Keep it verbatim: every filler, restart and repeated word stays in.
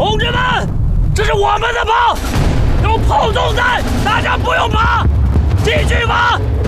同志们，这是我们的炮，有炮纵弹，大家不用怕，继续吧。